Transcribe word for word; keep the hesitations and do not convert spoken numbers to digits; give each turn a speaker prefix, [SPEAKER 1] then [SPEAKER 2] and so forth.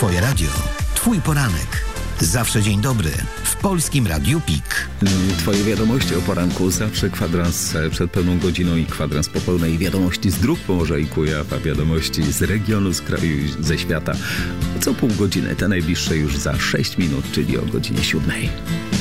[SPEAKER 1] Twoje radio, Twój poranek. Zawsze dzień dobry w Polskim Radiu P I K.
[SPEAKER 2] Twoje wiadomości o poranku, zawsze kwadrans przed pełną godziną i kwadrans po pełnej. Wiadomości z dróg Pomorza i Kujaw, a wiadomości z regionu, z kraju i ze świata. Co pół godziny, te najbliższe już za sześć minut, czyli o godzinie siódmej.